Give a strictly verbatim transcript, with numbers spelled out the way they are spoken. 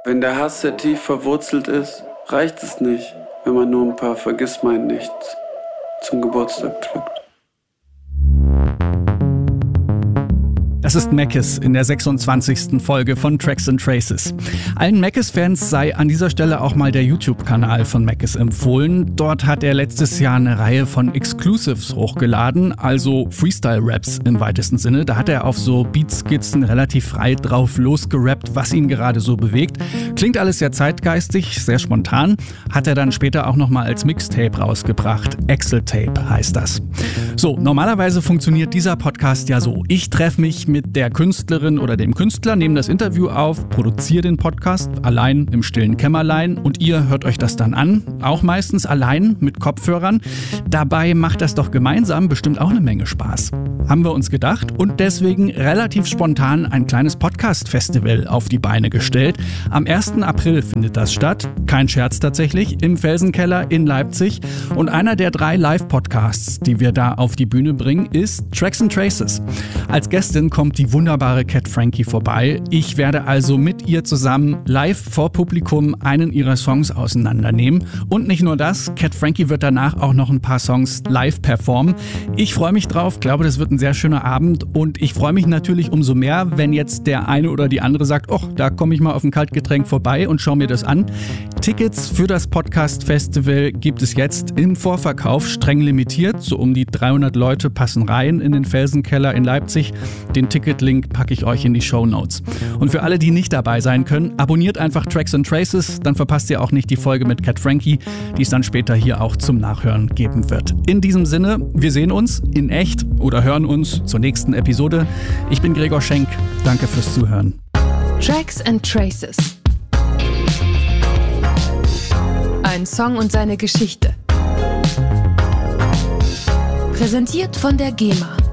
Wenn der Hass sehr tief verwurzelt ist, reicht es nicht, wenn man nur ein paar Vergissmeinnichts zum Geburtstag pflückt. Das ist Mackes in der sechsundzwanzigsten Folge von Tracks and Traces. Allen Mackes-Fans sei an dieser Stelle auch mal der YouTube-Kanal von Mackes empfohlen. Dort hat er letztes Jahr eine Reihe von Exclusives hochgeladen, also Freestyle-Raps im weitesten Sinne. Da hat er auf so Beatskizzen relativ frei drauf losgerappt, was ihn gerade so bewegt. Klingt alles sehr zeitgeistig, sehr spontan. Hat er dann später auch nochmal als Mixtape rausgebracht. Excel-Tape heißt das. So, normalerweise funktioniert dieser Podcast ja so. Ich treffe mich mit der Künstlerin oder dem Künstler, nehme das Interview auf, produziere den Podcast allein im stillen Kämmerlein und ihr hört euch das dann an, auch meistens allein mit Kopfhörern. Dabei macht das doch gemeinsam bestimmt auch eine Menge Spaß. Haben wir uns gedacht und deswegen relativ spontan ein kleines Podcast-Festival auf die Beine gestellt. Am ersten April findet das statt, kein Scherz tatsächlich, im Felsenkeller in Leipzig. Und einer der drei Live-Podcasts, die wir da auf die Bühne bringen, ist Tracks and Traces. Als Gästin kommt die wunderbare Cat Frankie vorbei. Ich werde also mit ihr zusammen live vor Publikum einen ihrer Songs auseinandernehmen. Und nicht nur das, Cat Frankie wird danach auch noch ein paar Songs live performen. Ich freue mich drauf, glaube, das wird ein sehr schöner Abend und ich freue mich natürlich umso mehr, wenn jetzt der eine oder die andere sagt, oh, da komme ich mal auf ein Kaltgetränk vorbei und schaue mir das an. Tickets für das Podcast-Festival gibt es jetzt im Vorverkauf, streng limitiert, so um die dreihundert Leute passen rein in den Felsenkeller in Leipzig. Den Ticketlink packe ich euch in die Shownotes. Und für alle, die nicht dabei sein können, abonniert einfach Tracks and Traces, dann verpasst ihr auch nicht die Folge mit Cat Frankie, die es dann später hier auch zum Nachhören geben wird. In diesem Sinne, wir sehen uns in echt oder hören uns zur nächsten Episode. Ich bin Gregor Schenk, danke fürs Zuhören. Tracks and Traces. Ein Song und seine Geschichte. Präsentiert von der GEMA.